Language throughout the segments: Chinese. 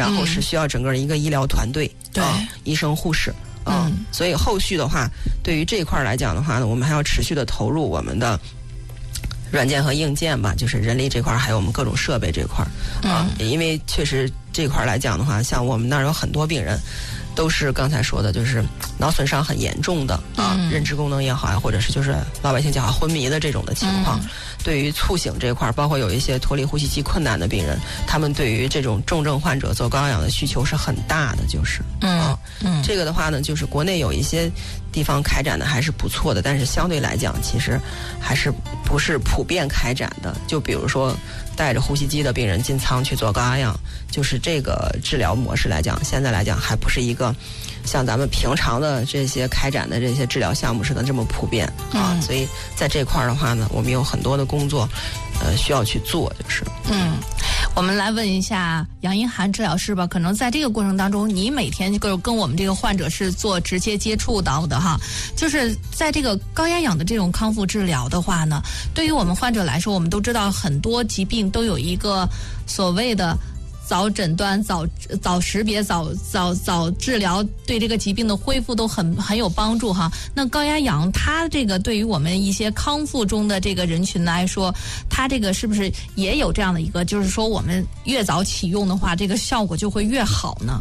然后是需要整个一个医疗团队， 对， 医生护士。所以后续的话，对于这一块来讲的话呢，我们还要持续的投入我们的软件和硬件吧，就是人力这块，还有我们各种设备这块因为确实这块来讲的话，像我们那儿有很多病人都是刚才说的，就是脑损伤很严重的认知功能也好呀，或者是就是老百姓叫昏迷的这种的情况。对于促醒这块，包括有一些脱离呼吸机困难的病人，他们对于这种重症患者做高压氧的需求是很大的，就是这个的话呢，就是国内有一些地方开展的还是不错的，但是相对来讲，其实还是不是普遍开展的。就比如说带着呼吸机的病人进舱去做高压氧，就是这个治疗模式来讲，现在来讲还不是一个像咱们平常的这些开展的这些治疗项目似的这么普遍所以在这块的话呢，我们有很多的工作需要去做，就是我们来问一下杨英涵治疗师吧，可能在这个过程当中，你每天跟我们这个患者是做直接接触到的哈，就是在这个高压氧的这种康复治疗的话呢，对于我们患者来说，我们都知道很多疾病都有一个所谓的早诊断、早识别、早治疗，对这个疾病的恢复都很有帮助哈。那高压氧它这个对于我们一些康复中的这个人群来说，它这个是不是也有这样的一个，就是说我们越早启用的话，这个效果就会越好呢？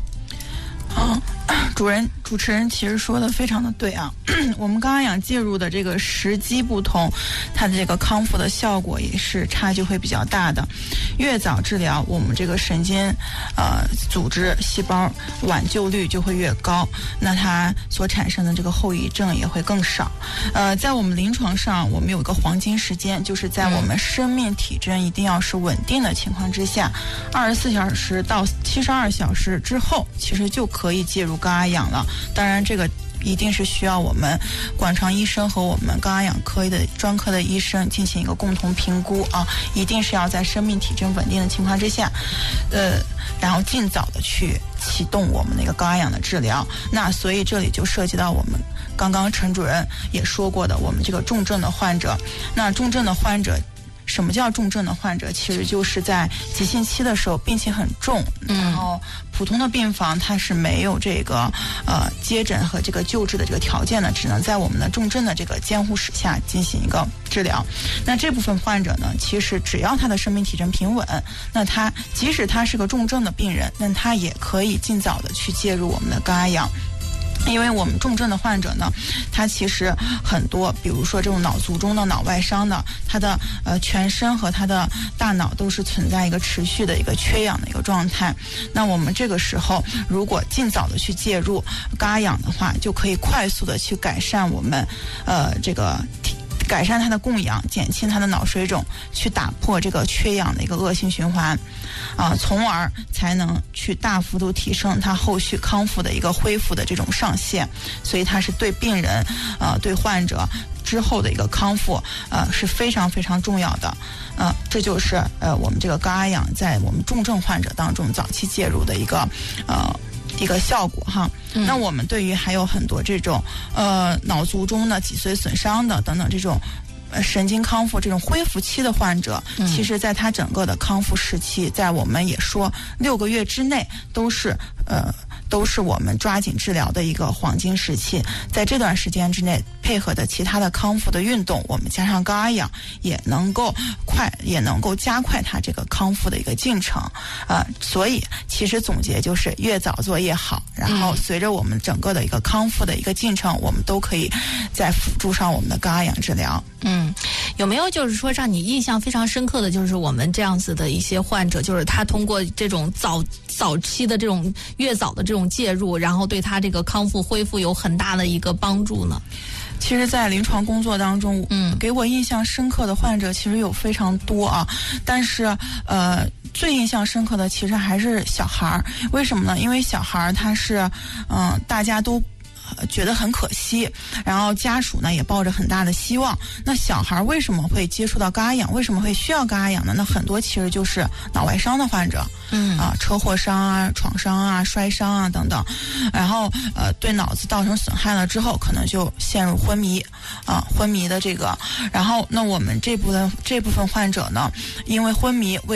主持人其实说的非常的对啊，我们高压氧介入的这个时机不同，它的这个康复的效果也是差距会比较大的。越早治疗，我们这个神经组织细胞挽救率就会越高，那它所产生的这个后遗症也会更少。在我们临床上，我们有一个黄金时间，就是在我们生命体征一定要是稳定的情况之下，24小时到72小时之后，其实就可以介入高压氧了。当然这个一定是需要我们管床医生和我们高压氧科的专科的医生进行一个共同评估一定是要在生命体征稳定的情况之下然后尽早的去启动我们那个高压氧的治疗。那所以这里就涉及到我们刚刚陈主任也说过的，我们这个重症的患者。那重症的患者，什么叫重症的患者？其实就是在急性期的时候病情很重，然后普通的病房它是没有这个接诊和这个救治的这个条件的，只能在我们的重症的这个监护室下进行一个治疗。那这部分患者呢，其实只要他的生命体征平稳，那他即使他是个重症的病人，那他也可以尽早的去介入我们的高压氧。因为我们重症的患者呢，他其实很多，比如说这种脑卒中的、脑外伤的，他的全身和他的大脑都是存在一个持续的一个缺氧的一个状态。那我们这个时候如果尽早的去介入高压氧的话，就可以快速的去改善我们改善它的供氧，减轻它的脑水肿，去打破这个缺氧的一个恶性循环从而才能去大幅度提升它后续康复的一个恢复的这种上限。所以它是对病人对患者之后的一个康复是非常非常重要的。这就是我们这个高压氧在我们重症患者当中早期介入的一个效果哈。那我们对于还有很多这种脑卒中的、脊髓损伤的等等这种神经康复这种恢复期的患者，其实在他整个的康复时期，在我们也说6个月之内都是我们抓紧治疗的一个黄金时期。在这段时间之内，配合的其他的康复的运动，我们加上高压氧，也能够加快它这个康复的一个进程所以其实总结就是越早做越好，然后随着我们整个的一个康复的一个进程，我们都可以再辅助上我们的高压氧治疗。 有没有就是说让你印象非常深刻的，就是我们这样子的一些患者，就是他通过这种早期的这种越早的这种介入，然后对他这个康复恢复有很大的一个帮助呢？ 其实在临床工作当中给我印象深刻的患者其实有非常多但是最印象深刻的其实还是小孩。为什么呢？因为小孩他是大家都觉得很可惜，然后家属呢也抱着很大的希望。那小孩为什么会接触到高压氧？为什么会需要高压氧呢？那很多其实就是脑外伤的患者，车祸伤创伤摔伤等等，然后对脑子造成损害了之后，可能就陷入昏迷的这个。然后那我们这部分患者呢，因为昏迷，为了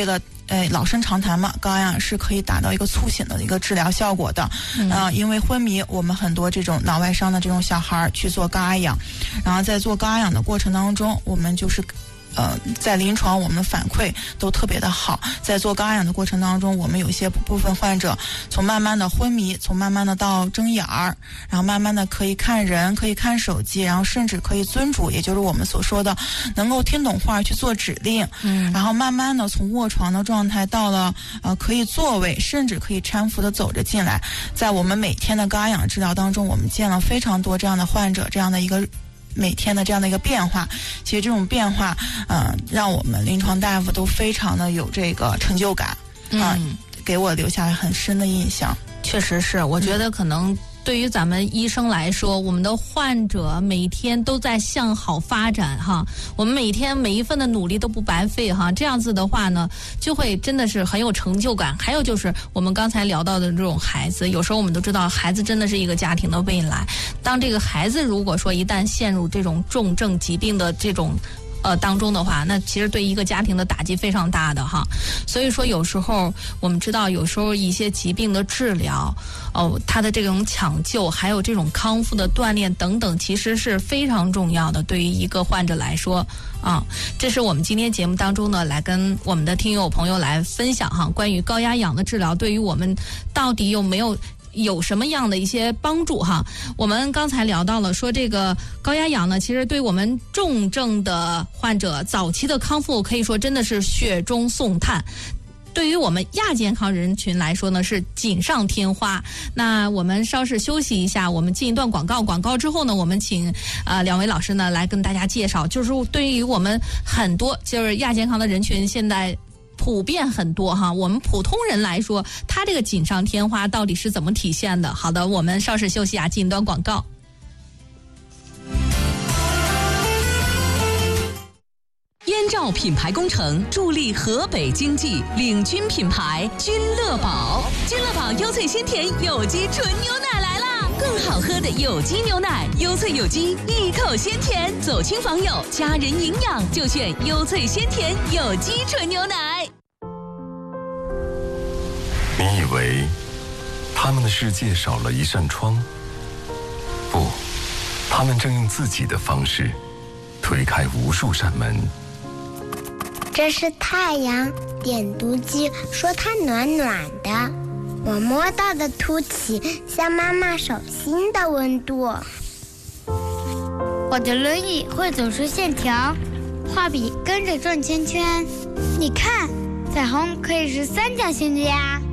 老生常谈嘛，高压氧是可以达到一个促醒的一个治疗效果的。因为昏迷，我们很多这种脑外伤的这种小孩去做高压氧，然后在做高压氧的过程当中，我们就是在临床我们反馈都特别的好。在做高压氧的过程当中，我们有些部分患者从慢慢的昏迷，从慢慢的到睁眼儿，然后慢慢的可以看人，可以看手机，然后甚至可以遵主，也就是我们所说的能够听懂话去做指令。然后慢慢的从卧床的状态到了可以座位，甚至可以搀扶的走着进来。在我们每天的高压氧治疗当中，我们见了非常多这样的患者，这样的一个每天的这样的一个变化。其实这种变化让我们临床大夫都非常的有这个成就感，给我留下来很深的印象。 确实是，我觉得可能对于咱们医生来说，我们的患者每天都在向好发展哈，我们每天每一份的努力都不白费哈，这样子的话呢，就会真的是很有成就感。还有就是我们刚才聊到的这种孩子，有时候我们都知道孩子真的是一个家庭的未来，当这个孩子如果说一旦陷入这种重症疾病的这种当中的话，那其实对一个家庭的打击非常大的哈。所以说有时候我们知道，有时候一些疾病的治疗它的这种抢救还有这种康复的锻炼等等，其实是非常重要的，对于一个患者来说这是我们今天节目当中呢来跟我们的听友朋友来分享哈，关于高压氧的治疗对于我们到底有什么样的一些帮助哈？我们刚才聊到了说这个高压氧呢，其实对我们重症的患者早期的康复可以说真的是雪中送炭。对于我们亚健康人群来说呢，是锦上添花。那我们稍事休息一下，我们进一段广告。广告之后呢，我们请两位老师呢来跟大家介绍，就是对于我们很多就是亚健康的人群现在普遍很多哈，我们普通人来说，他这个锦上添花到底是怎么体现的？好的，我们稍事休息啊，进一段广告。 燕赵品牌工程助力河北经济，领军品牌君乐宝。君乐宝优萃鲜甜有机纯牛奶来啦！更好喝的有机牛奶，优萃有机，一口鲜甜，走亲访友，家人营养就选优萃鲜甜有机纯牛奶。 你以为他们的世界少了一扇窗？不，他们正用自己的方式推开无数扇门。 这是太阳点读机，说它暖暖的。我摸到的凸起像妈妈手心的温度。 我的轮椅会走出线条，画笔跟着转圈圈。你看，彩虹可以是三角形的呀。